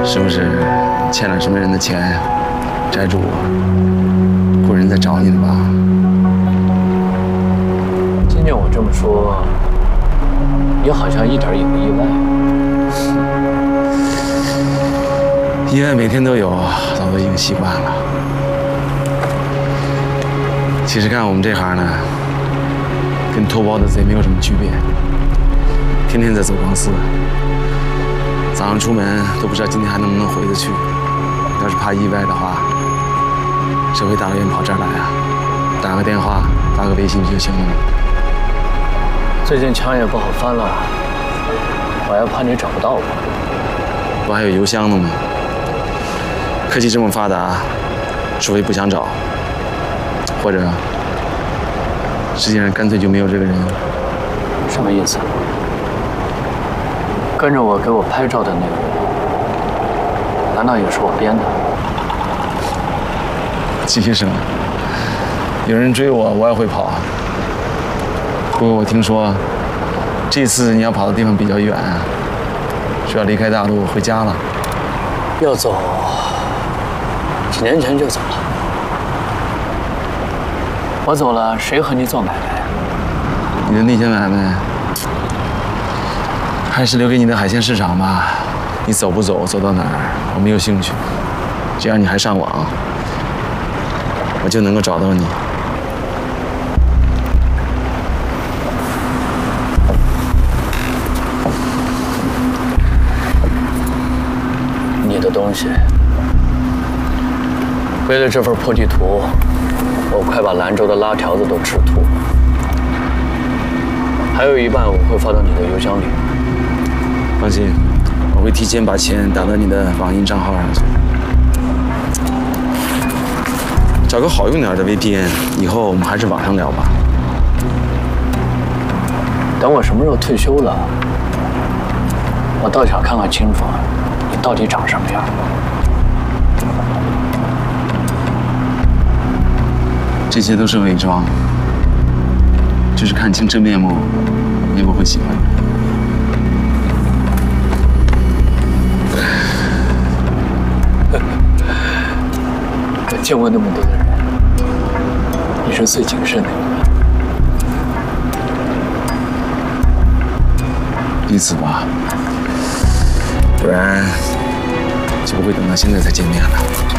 是不是欠了什么人的钱，债主故人在找你呢吧？ 听见我这么说，你好像一点也不意外。 意外每天都有，早都已经习惯了。其实干我们这行呢，跟偷包的贼没有什么区别，天天在走钢丝。早上出门都不知道今天还能不能回得去。要是怕意外的话，谁会大老远跑这儿来啊？打个电话，发个微信就行了嘛。 最近枪也不好翻了，我还怕你找不到我。 不还有邮箱呢吗？科技这么发达，除非不想找，或者世界上干脆就没有这个人。 什么意思？跟着我给我拍照的那个人，难道也是我编的？ 季医生，有人追我，我也会跑。不过我听说，这次你要跑的地方比较远，需要离开大陆回家了。 要走，几年前就走了。我走了，谁和你做买卖？ 你的那些买卖，还是留给你的海鲜市场吧。你走不走，走到哪儿，我没有兴趣。只要你还上网，我就能够找到你。 你的东西，为了这份破地图，我快把兰州的拉条子都吃吐了。还有一半我会发到你的邮箱里。 放心，我会提前把钱打到你的网银账号上去。找个好用点的 VPN， 以后我们还是网上聊吧。 等我什么时候退休了，我倒想看看清楚，你到底长什么样。 这些都是伪装，就是看清真面目，你也不会喜欢。 我见过那么多的人，你是最谨慎的一个。 彼此吧，不然就不会等到现在才见面了。